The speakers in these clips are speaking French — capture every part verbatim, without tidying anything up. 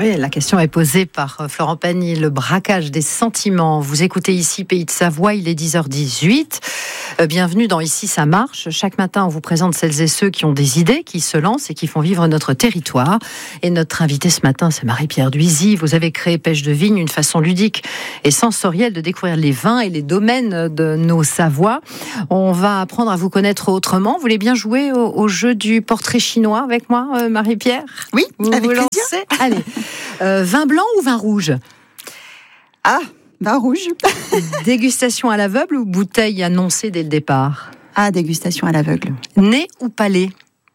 Oui, la question est posée par Florent Pagny, le braquage des sentiments. Vous écoutez ici Pays de Savoie, il est dix heures dix-huit. Bienvenue dans Ici ça marche. Chaque matin, on vous présente celles et ceux qui ont des idées, qui se lancent et qui font vivre notre territoire. Et notre invitée ce matin, c'est Marie-Pierre Duisy. Vous avez créé Pêche de Vigne, une façon ludique et sensorielle de découvrir les vins et les domaines de nos Savoies. On va apprendre à vous connaître autrement. Vous voulez bien jouer au, au jeu du portrait chinois avec moi, euh, Marie-Pierre ? Oui, vous avec vous plaisir. lancez ? Allez, euh, vin blanc ou vin rouge ? Ah, vin rouge. Dégustation à l'aveugle ou bouteille annoncée dès le départ ? Ah, dégustation à l'aveugle. Nez ou palais ?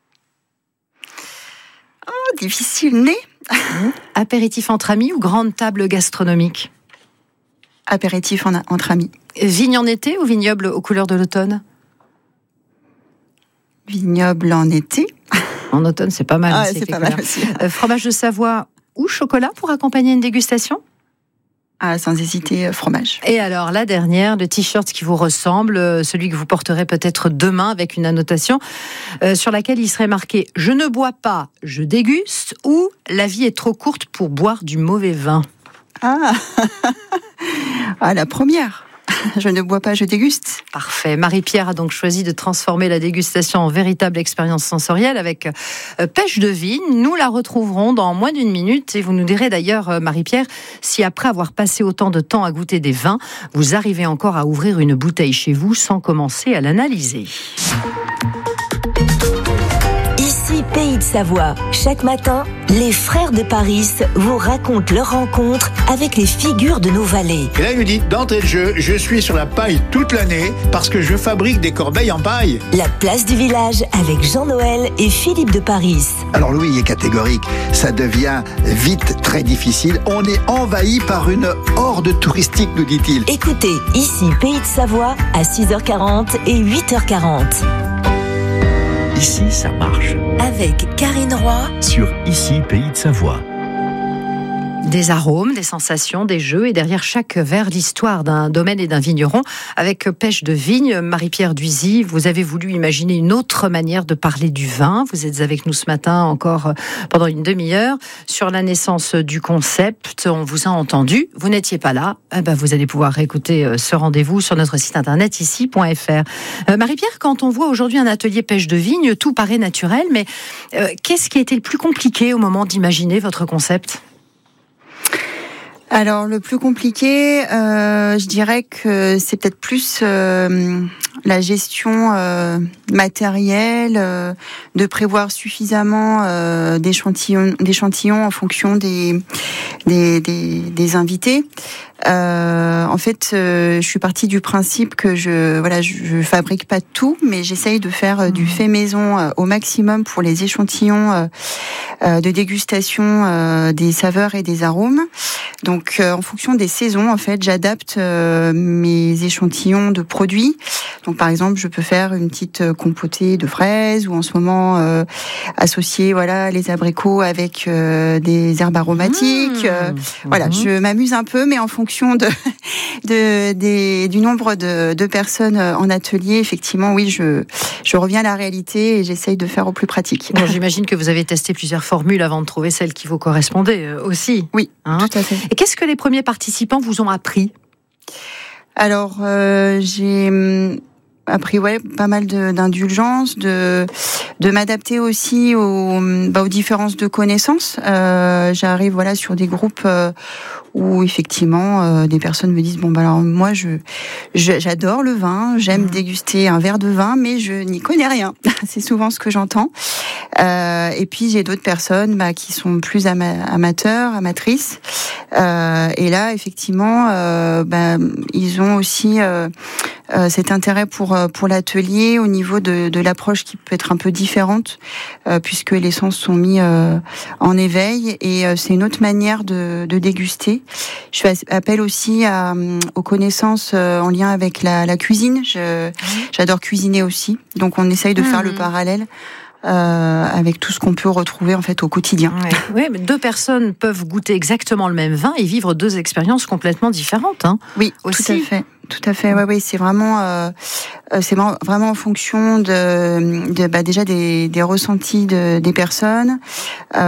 Oh, difficile. Nez. Apéritif entre amis ou grande table gastronomique ? Apéritif en, entre amis. Vigne en été ou vignoble aux couleurs de l'automne ? Vignoble en été. En automne, c'est pas mal. Ah, aussi, c'est pas mal aussi. Euh, fromage de Savoie ou chocolat pour accompagner une dégustation ? Ah, sans hésiter, fromage. Et alors, la dernière, le t-shirt qui vous ressemble, euh, celui que vous porterez peut-être demain avec une annotation euh, sur laquelle il serait marqué « Je ne bois pas, je déguste » ou « La vie est trop courte pour boire du mauvais vin ». Ah, ah la première. Je ne bois pas, je déguste. Parfait. Marie-Pierre a donc choisi de transformer la dégustation en véritable expérience sensorielle avec euh, Pêche de Vigne. Nous la retrouverons dans moins d'une minute et vous nous direz d'ailleurs, euh, Marie-Pierre, si après avoir passé autant de temps à goûter des vins, vous arrivez encore à ouvrir une bouteille chez vous sans commencer à l'analyser. Ici Pays de Savoie. Chaque matin, les frères de Paris vous racontent leur rencontre avec les figures de nos vallées. Et là, il me dit, d'entrée de jeu, je suis sur la paille toute l'année parce que je fabrique des corbeilles en paille. La place du village avec Jean-Noël et Philippe de Paris. Alors Louis est catégorique, ça devient vite très difficile. On est envahi par une horde touristique, nous dit-il. Écoutez, ici Pays de Savoie à six heures quarante et huit heures quarante. Ici, ça marche. Avec Karine Roy Sur Ici, Pays de Savoie. Des arômes, des sensations, des jeux et derrière chaque verre, l'histoire d'un domaine et d'un vigneron. Avec Pêche de Vigne, Marie-Pierre Duisy, vous avez voulu imaginer une autre manière de parler du vin. Vous êtes avec nous ce matin encore pendant une demi-heure sur la naissance du concept. On vous a entendu, vous n'étiez pas là. Eh ben, vous allez pouvoir réécouter ce rendez-vous sur notre site internet ici point f r. Euh, Marie-Pierre, quand on voit aujourd'hui un atelier Pêche de Vigne, tout paraît naturel, mais euh, qu'est-ce qui a été le plus compliqué au moment d'imaginer votre concept ? Alors, le plus compliqué, euh, je dirais que c'est peut-être plus euh, la gestion euh, matérielle, euh, de prévoir suffisamment euh, d'échantillons, d'échantillons en fonction des des, des, des invités. Euh, en fait, euh, je suis partie du principe que je voilà, je, je fabrique pas tout, mais j'essaye de faire euh, du fait maison euh, au maximum pour les échantillons euh, euh, de dégustation euh, des saveurs et des arômes. Donc, euh, en fonction des saisons, en fait, j'adapte euh, mes échantillons de produits. Donc, par exemple, je peux faire une petite compotée de fraises ou en ce moment euh, associer voilà les abricots avec euh, des herbes aromatiques. Mmh. Euh, voilà, mmh. je m'amuse un peu, mais en fonction de, de des, du nombre de, de personnes en atelier, effectivement, oui, je je reviens à la réalité et j'essaye de faire au plus pratique. Bon, j'imagine que vous avez testé plusieurs formules avant de trouver celle qui vous correspondait euh, aussi. Oui, hein, tout à fait. Et qu'est-ce que les premiers participants vous ont appris ? Alors, euh, j'ai appris ouais pas mal de, d'indulgence, de de m'adapter aussi aux bah, aux différences de connaissances. Euh, j'arrive voilà sur des groupes euh, où effectivement euh, des personnes me disent bon bah alors moi je, je j'adore le vin, j'aime mmh. déguster un verre de vin, mais je n'y connais rien. C'est souvent ce que j'entends. Euh, et puis j'ai d'autres personnes bah, qui sont plus ama- amateurs, amatrices. Euh, et là effectivement euh, bah, ils ont aussi euh, euh, cet intérêt pour pour l'atelier au niveau de, de l'approche qui peut être un peu différente euh, puisque les sens sont mis euh, en éveil et euh, c'est une autre manière de, de déguster. Je fais appel aussi à, aux connaissances euh, en lien avec la, la cuisine. Je, j'adore cuisiner aussi, donc on essaye de mmh. faire le parallèle. Euh, avec tout ce qu'on peut retrouver en fait au quotidien. Oui, ouais, mais deux personnes peuvent goûter exactement le même vin et vivre deux expériences complètement différentes. Hein, oui, aussi. Tout à fait. Tout à fait. Ouais, oui, c'est vraiment, euh, c'est vraiment en fonction de, de bah, déjà des, des ressentis de, des personnes, euh,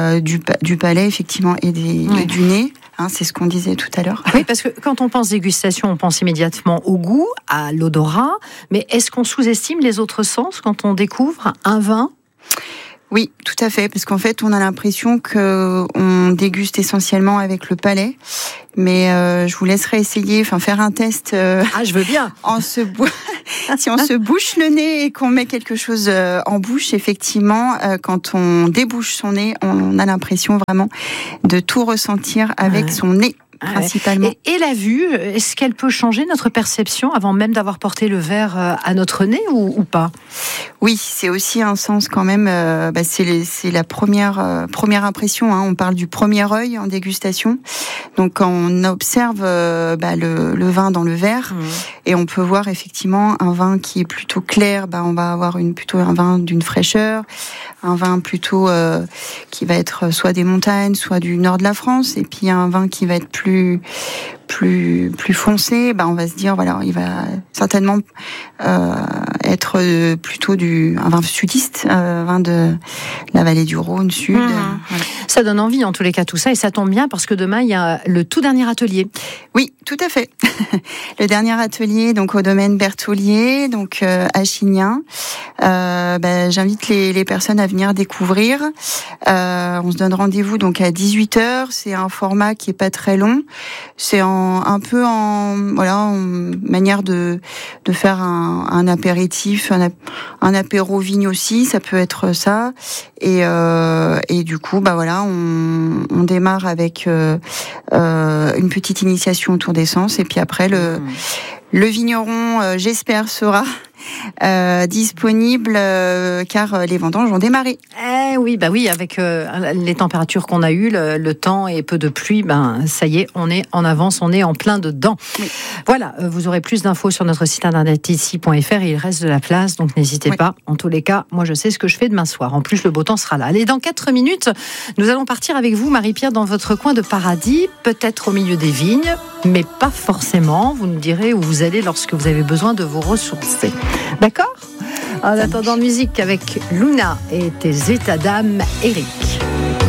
euh, du, du palais, effectivement, et, des, Ouais. et du nez. Hein, c'est ce qu'on disait tout à l'heure. Oui, parce que quand on pense dégustation, on pense immédiatement au goût, à l'odorat. Mais est-ce qu'on sous-estime les autres sens quand on découvre un vin ? Oui, tout à fait, parce qu'en fait, on a l'impression que on déguste essentiellement avec le palais, mais euh, je vous laisserai essayer, enfin faire un test. Euh, Ah, je veux bien. en se bou- si on se bouche le nez et qu'on met quelque chose euh, en bouche, effectivement, euh, quand on débouche son nez, on a l'impression vraiment de tout ressentir avec Ouais. son nez. Ah ouais. Principalement. Et, et la vue, est-ce qu'elle peut changer notre perception avant même d'avoir porté le verre euh, à notre nez ou, ou pas ? Oui, c'est aussi un sens quand même. Euh, bah, c'est, les, c'est la première euh, première impression. Hein, on parle du premier œil en dégustation. Donc quand on observe euh, bah, le, le vin dans le verre Mmh. et on peut voir effectivement un vin qui est plutôt clair. Bah, on va avoir une plutôt un vin d'une fraîcheur, un vin plutôt euh, qui va être soit des montagnes, soit du nord de la France, et puis un vin qui va être plus plus plus foncé, bah on va se dire voilà, il va certainement euh, être plutôt du un vin sudiste, un vin de la vallée du Rhône sud. Mmh. Voilà. Ça donne envie en tous les cas tout ça, et ça tombe bien parce que demain il y a le tout dernier atelier. Oui, tout à fait. Le dernier atelier donc au domaine Berthollier, donc euh, à Chignin. Euh, bah, j'invite les, les personnes à venir découvrir. Euh, on se donne rendez-vous donc à dix-huit heures. C'est un format qui est pas très long. C'est en, un peu en voilà en manière de de faire un, un apéritif, un, un apéro vigne aussi. Ça peut être ça. Et euh, et du coup bah voilà on, on démarre avec euh, euh, une petite initiation autour des sens, et puis après le Mmh. le vigneron euh, j'espère sera euh, disponible euh, car euh, les vendanges ont démarré. Eh oui, bah oui, avec euh, les températures qu'on a eues, le, le temps et peu de pluie, ben ça y est, on est en avance, on est en plein dedans. Oui. Voilà, euh, vous aurez plus d'infos sur notre site internet ici point f r et il reste de la place, donc n'hésitez Oui. pas. En tous les cas, moi je sais ce que je fais demain soir. En plus, le beau temps sera là. Allez, dans quatre minutes, nous allons partir avec vous, Marie-Pierre, dans votre coin de paradis, peut-être au milieu des vignes, mais pas forcément. Vous nous direz où vous allez lorsque vous avez besoin de vous ressourcer. D'accord ? En attendant, musique avec Luna et tes états d'âme, Eric.